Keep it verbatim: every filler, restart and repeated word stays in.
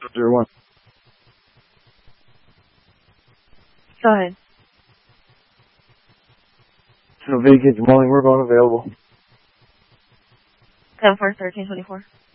Zero one. Go ahead. No vacant, Mulling, we're going available. Ten four thirteen twenty four.